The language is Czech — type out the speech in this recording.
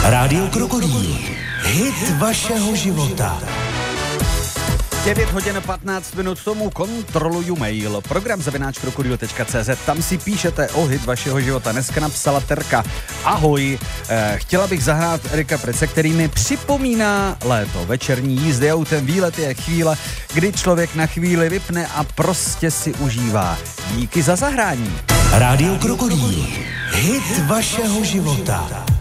Rádio Krokodýl. Hit vašeho života. 9 hodin 15 minut tomu kontroluju mail. Program @krokodýl.cz. Tam si píšete o hit vašeho života. Dneska napsala Terka. Ahoj, chtěla bych zahrát Erika Prece, který mi připomíná léto. Večerní jízdy autem, výlet je chvíle, kdy člověk na chvíli vypne a prostě si užívá. Díky za zahrání. Rádio Krokodýl. Hit vašeho života.